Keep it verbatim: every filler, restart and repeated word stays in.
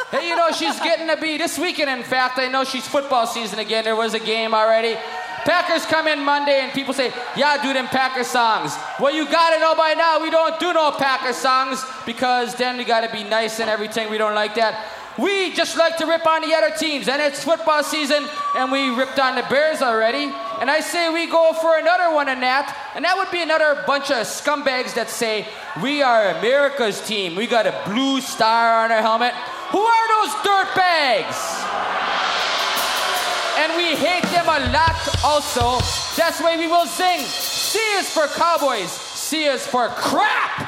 Hey, you know, she's getting to be, this weekend, in fact, I know she's football season again. There was a game already. Packers come in Monday, and people say, yeah, do them Packer songs. Well, you got to know by now, we don't do no Packer songs, because then we got to be nice and everything. We don't like that. We just like to rip on the other teams, and it's football season, and we ripped on the Bears already. And I say we go for another one in that, and that would be another bunch of scumbags that say, we are America's team. We got a blue star on our helmet. Who are those dirtbags? And we hate them a lot also. That's why we will sing. C is for Cowboys. C is for crap.